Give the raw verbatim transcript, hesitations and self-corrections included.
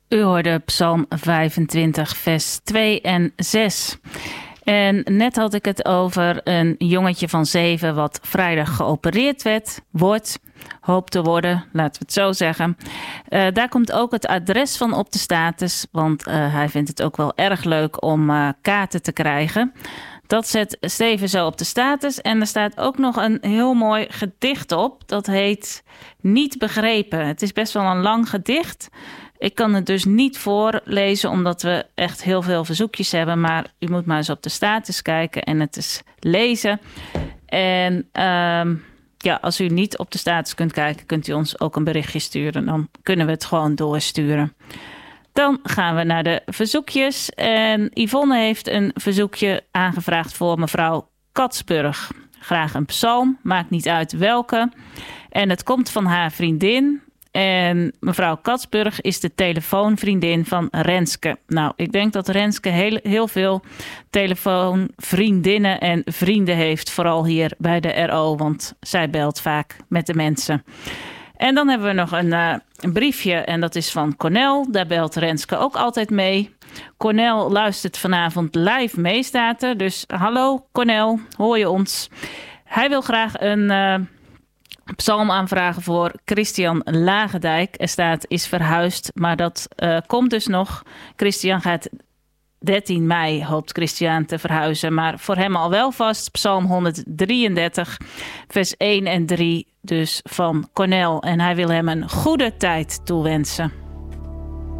U hoorde Psalm vijfentwintig, vers twee en zes. En net had ik het over een jongetje van zeven wat vrijdag geopereerd werd, wordt, hoopt te worden, laten we het zo zeggen. Uh, daar komt ook het adres van op de status, want uh, hij vindt het ook wel erg leuk om uh, kaarten te krijgen. Dat zet Steven zo op de status. En er staat ook nog een heel mooi gedicht op. Dat heet Niet Begrepen. Het is best wel een lang gedicht. Ik kan het dus niet voorlezen, omdat we echt heel veel verzoekjes hebben. Maar u moet maar eens op de status kijken en het eens lezen. En um, ja, als u niet op de status kunt kijken, kunt u ons ook een berichtje sturen. Dan kunnen we het gewoon doorsturen. Dan gaan we naar de verzoekjes. En Yvonne heeft een verzoekje aangevraagd voor mevrouw Katsburg. Graag een psalm, maakt niet uit welke. En het komt van haar vriendin. En mevrouw Katsburg is de telefoonvriendin van Renske. Nou, ik denk dat Renske heel, heel veel telefoonvriendinnen en vrienden heeft. Vooral hier bij de R O, want zij belt vaak met de mensen. En dan hebben we nog een, uh, een briefje en dat is van Cornel. Daar belt Renske ook altijd mee. Cornel luistert vanavond live mee, staat er. Dus hallo Cornel, hoor je ons? Hij wil graag een uh, psalm aanvragen voor Christian Lagendijk. Er staat is verhuisd, maar dat uh, komt dus nog. Christian gaat dertien mei, hoopt Christian te verhuizen. Maar voor hem al wel vast, psalm honderddrieëndertig, vers één en drie, dus van Cornel. En hij wil hem een goede tijd toewensen.